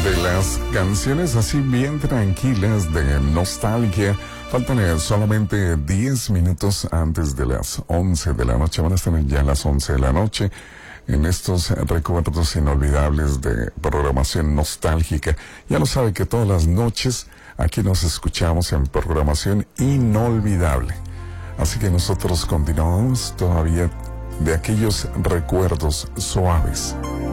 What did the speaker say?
de las canciones así bien tranquilas de nostalgia. Faltan solamente 10 minutos antes de las 11 de la noche. Van a estar ya las 11 de la noche en estos recuerdos inolvidables de programación nostálgica. Ya lo sabe que todas las noches aquí nos escuchamos en programación inolvidable. Así que nosotros continuamos todavía de aquellos recuerdos suaves